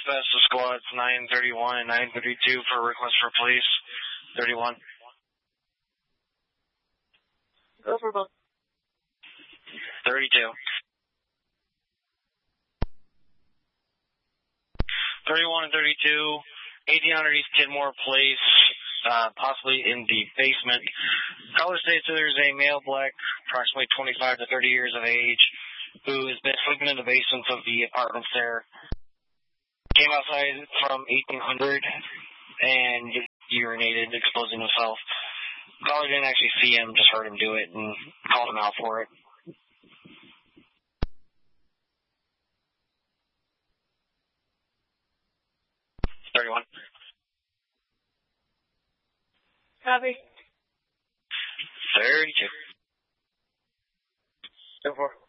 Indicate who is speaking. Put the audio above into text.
Speaker 1: dispatch to squads 931 and 932 for request for police. 31.
Speaker 2: Go for both.
Speaker 1: 32. 31 and 32, 1800 East Kidmore Place, possibly in the basement. Caller states that there's a male black, approximately 25 to 30 years of age, who has been sleeping in the basements of the apartments there. Came outside from 1800 and urinated, exposing himself. Caller didn't actually see him, just heard him do it and called him out for it.
Speaker 2: Copy.
Speaker 1: 32.
Speaker 2: Go for it.